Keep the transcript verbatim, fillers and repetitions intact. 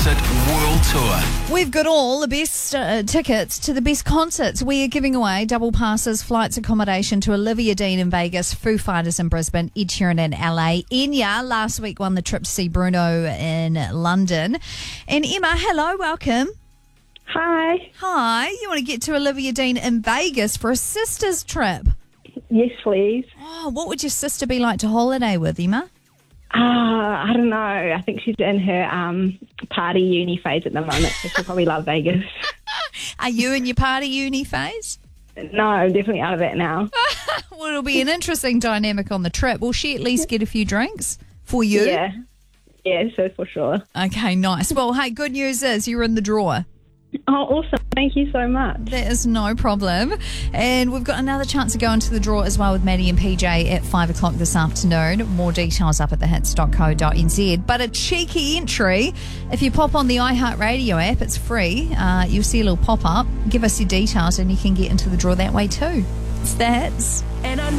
Concert World Tour. We've got all the best uh, tickets to the best concerts. We are giving away double passes, flights, accommodation to Olivia Dean in Vegas, Foo Fighters in Brisbane, Ed Sheeran in L A. Enya last week won the trip to see Bruno in London. And Emma, hello, welcome. Hi. Hi, you want to get to Olivia Dean in Vegas for a sister's trip? Yes, please. Oh, what would your sister be like to holiday with, Emma? Uh, I don't know. I think she's in her um, party uni phase at the moment, so she'll probably love Vegas. Are you in your party uni phase? No, I'm definitely out of that now. Well, it'll be an interesting dynamic on the trip. Will she at least get a few drinks for you? Yeah. Yeah, so for sure. Okay, nice. Well, hey, good news is you're in the draw. Oh, awesome. Thank you so much. That is no problem. And we've got another chance to go into the draw as well with Maddie and P J at five o'clock this afternoon. More details up at the hits dot co dot n z. But a cheeky entry, if you pop on the iHeartRadio app, it's free. Uh, you'll see a little pop-up. Give us your details and you can get into the draw that way too. It's the hits. And I